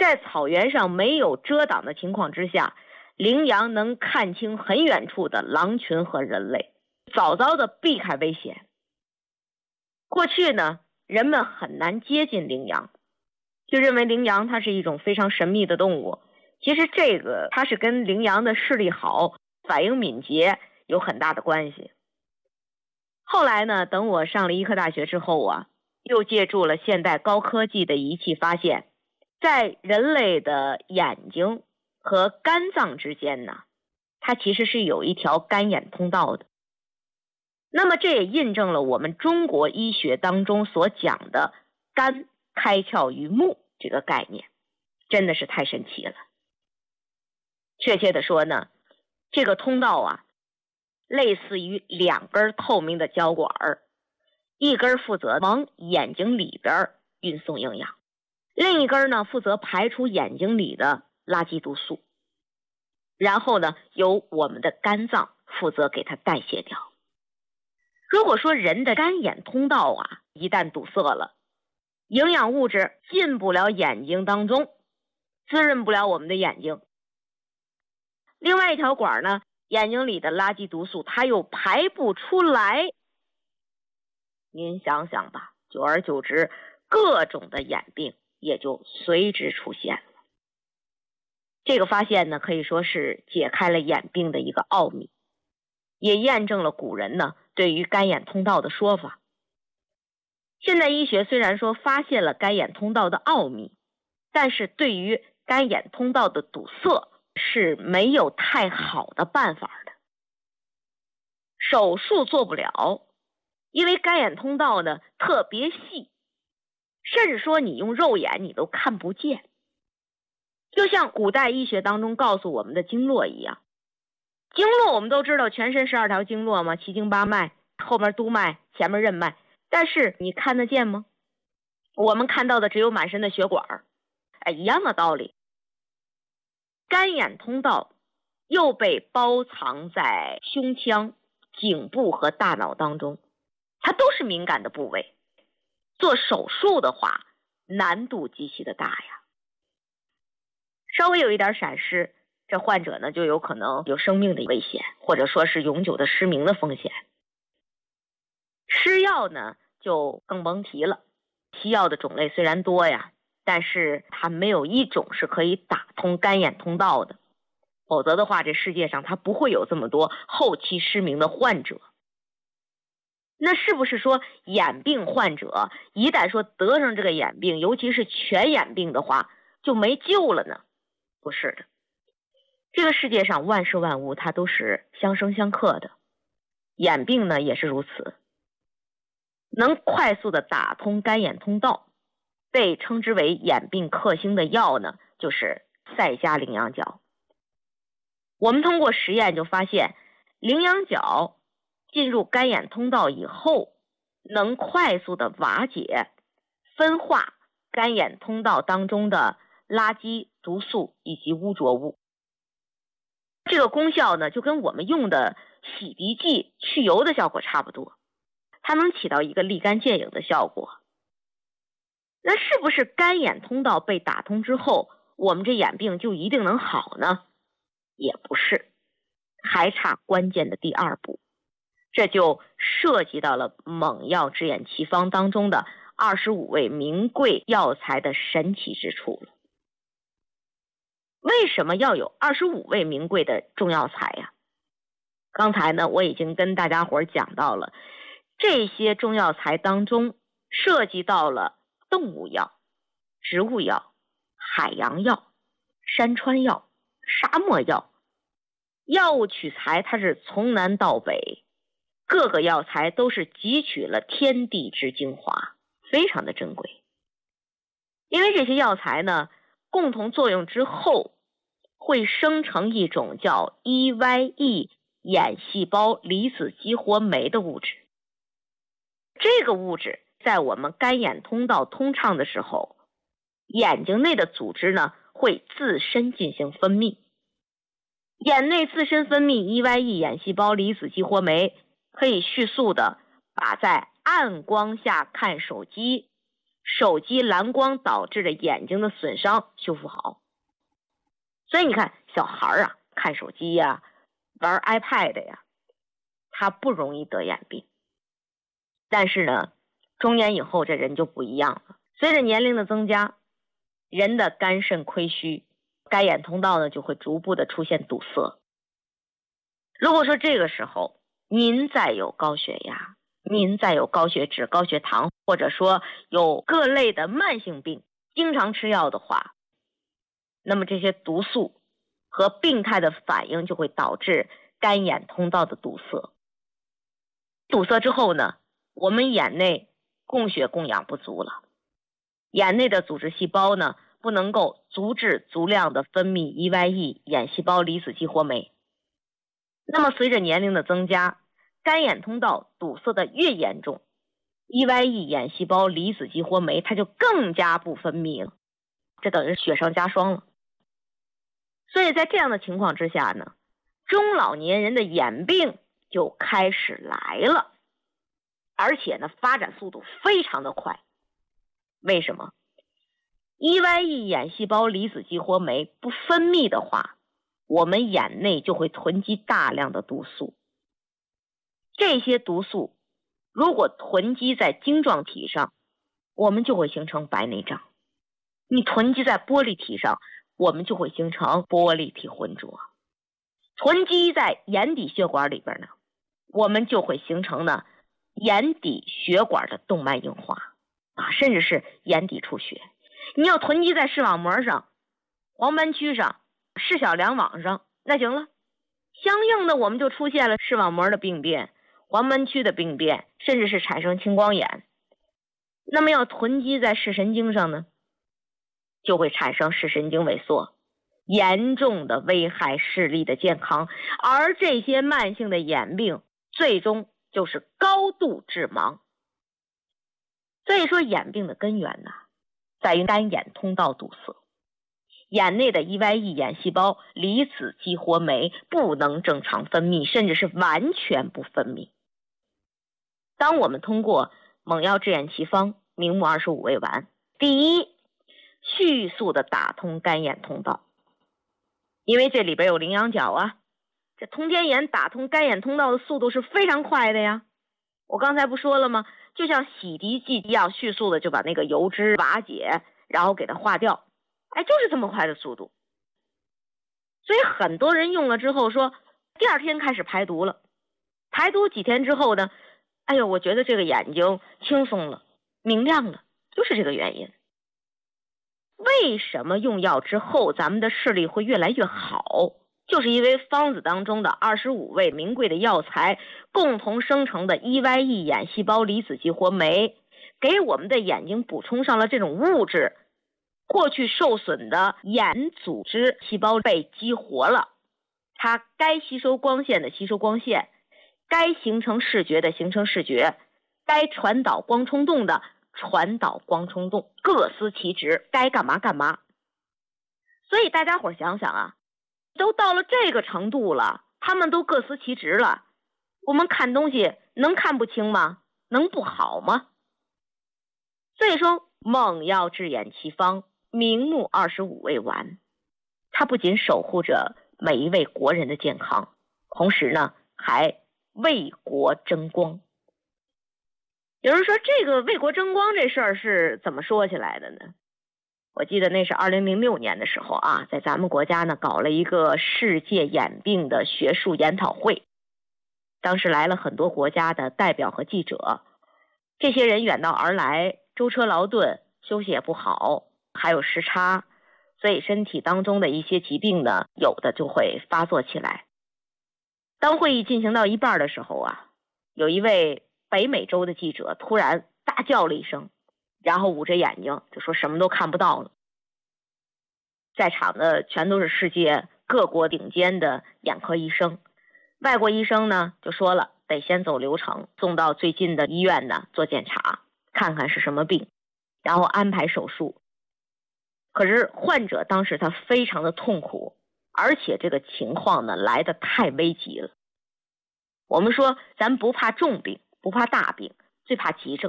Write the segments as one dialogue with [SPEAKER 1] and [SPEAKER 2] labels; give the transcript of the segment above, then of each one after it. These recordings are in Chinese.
[SPEAKER 1] 在草原上没有遮挡的情况之下，羚羊能看清很远处的狼群和人类，早早的避开危险。过去呢，人们很难接近羚羊，就认为羚羊它是一种非常神秘的动物。其实这个它是跟羚羊的视力好、反应敏捷有很大的关系。后来呢，等我上了医科大学之后啊，又借助了现代高科技的仪器，发现在人类的眼睛和肝脏之间呢，它其实是有一条肝眼通道的。那么这也印证了我们中国医学当中所讲的肝开窍于目这个概念，真的是太神奇了。确切的说呢，这个通道啊，类似于2根透明的胶管，一根负责往眼睛里边运送营养，另一根呢负责排出眼睛里的垃圾毒素，然后呢由我们的肝脏负责给它代谢掉。如果说人的肝眼通道啊一旦堵塞了，营养物质进不了眼睛当中，滋润不了我们的眼睛。另外一条管呢，眼睛里的垃圾毒素它又排不出来。您想想吧，久而久之，各种的眼病也就随之出现了。这个发现呢，可以说是解开了眼病的一个奥秘，也验证了古人呢对于肝眼通道的说法。现代医学虽然说发现了肝眼通道的奥秘，但是对于肝眼通道的堵塞是没有太好的办法的。手术做不了，因为肝眼通道呢特别细，甚至说你用肉眼你都看不见。就像古代医学当中告诉我们的经络一样，经络我们都知道全身12条经络嘛，七经八脉，后面督脉，前面任脉，但是你看得见吗？我们看到的只有满身的血管。一样的道理，肝眼通道又被包藏在胸腔、颈部和大脑当中，它都是敏感的部位。做手术的话，难度极其的大呀。稍微有一点闪失，这患者呢就有可能有生命的危险，或者说是永久的失明的风险。吃药呢就更甭提了，西药的种类虽然多呀，但是它没有一种是可以打通肝眼通道的，否则的话这世界上它不会有这么多后期失明的患者。那是不是说眼病患者一旦说得上这个眼病，尤其是全眼病的话，就没救了呢？不是的，这个世界上万事万物它都是相生相克的，眼病呢也是如此。能快速的打通肝眼通道，被称之为眼病克星的药呢，就是赛迦羚羊角。我们通过实验就发现，羚羊角进入肝眼通道以后，能快速的瓦解、分化肝眼通道当中的垃圾、毒素以及污浊物。这个功效呢，就跟我们用的洗涤剂去油的效果差不多，它能起到一个立竿见影的效果。那是不是肝眼通道被打通之后，我们这眼病就一定能好呢？也不是，还差关键的第2步，这就涉及到了猛药只眼奇方当中的25味名贵药材的神奇之处了。为什么要有25味名贵的中药材呀？刚才呢，我已经跟大家伙讲到了，这些中药材当中涉及到了动物药、植物药、海洋药、山川药、沙漠药。药物取材它是从南到北，各个药材都是汲取了天地之精华，非常的珍贵。因为这些药材呢，共同作用之后，会生成一种叫 EYE 眼细胞离子激活酶的物质。这个物质在我们肝眼通道通畅的时候，眼睛内的组织呢会自身进行分泌。眼内自身分泌 EYE 眼细胞离子激活酶，可以迅速的把在暗光下看手机、 手机蓝光导致的眼睛的损伤修复好。所以你看小孩啊，看手机呀，玩 iPad 呀，他不容易得眼病。但是呢，中年以后这人就不一样了，随着年龄的增加，人的肝肾亏虚，干眼通道呢就会逐步的出现堵塞。如果说这个时候您再有高血压，您再有高血脂、高血糖，或者说有各类的慢性病，经常吃药的话，那么这些毒素和病态的反应就会导致干眼通道的堵塞。堵塞之后呢，我们眼内供血供氧不足了，眼内的组织细胞呢不能够足质足量的分泌 EYE 眼细胞离子激活酶。那么随着年龄的增加，干眼通道堵塞的越严重， EYE 眼细胞离子激活酶它就更加不分泌了，这等于雪上加霜了。所以在这样的情况之下呢，中老年人的眼病就开始来了，而且呢发展速度非常的快。为什么？ EYE 眼细胞离子激活酶不分泌的话，我们眼内就会囤积大量的毒素。这些毒素如果囤积在晶状体上，我们就会形成白内障；你囤积在玻璃体上，我们就会形成玻璃体浑浊；囤积在眼底血管里边呢，我们就会形成呢眼底血管的动脉硬化甚至是眼底出血。你要囤积在视网膜上、黄斑区上、视小梁网上，那行了，相应的我们就出现了视网膜的病变、黄斑区的病变，甚至是产生青光眼。那么要囤积在视神经上呢，就会产生视神经萎缩，严重的危害视力的健康。而这些慢性的眼病最终就是高度致盲。所以说眼病的根源呢，在于干眼通道堵塞，眼内的 EYE 眼细胞离子激活酶不能正常分泌，甚至是完全不分泌。当我们通过猛药治眼奇方明目25味丸，第一，迅速的打通干眼通道，因为这里边有羚羊角啊，这通天眼打通干眼通道的速度是非常快的呀。我刚才不说了吗？就像洗涤剂一样，迅速的就把那个油脂瓦解，然后给它化掉，就是这么快的速度。所以很多人用了之后说，第二天开始排毒了，排毒几天之后呢，我觉得这个眼睛轻松了，明亮了，就是这个原因。为什么用药之后咱们的视力会越来越好？就是因为方子当中的25味名贵的药材共同生成的 EYE 眼细胞离子激活酶，给我们的眼睛补充上了这种物质，过去受损的眼组织细胞被激活了，它该吸收光线的吸收光线，该形成视觉的形成视觉，该传导光冲动的传导光冲动，各司其职，该干嘛干嘛。所以大家伙想想啊，都到了这个程度了，他们都各司其职了，我们看东西能看不清吗？能不好吗？所以说猛药治眼奇方明目25味丸，它不仅守护着每一位国人的健康，同时呢还为国争光。有人说这个为国争光这事儿是怎么说起来的呢？我记得那是2006年的时候在咱们国家呢搞了一个世界眼病的学术研讨会，当时来了很多国家的代表和记者，这些人远道而来，舟车劳顿，休息也不好，还有时差，所以身体当中的一些疾病呢，有的就会发作起来。当会议进行到一半的时候有一位北美洲的记者突然大叫了一声，然后捂着眼睛就说什么都看不到了。在场的全都是世界各国顶尖的眼科医生，外国医生呢就说了，得先走流程，送到最近的医院呢做检查，看看是什么病，然后安排手术。可是患者当时他非常的痛苦，而且这个情况呢来得太危急了。我们说咱不怕重病，不怕大病，最怕急症。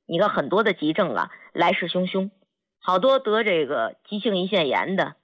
[SPEAKER 1] 你看很多的急症啊来势汹汹，好多得这个急性胰腺炎的，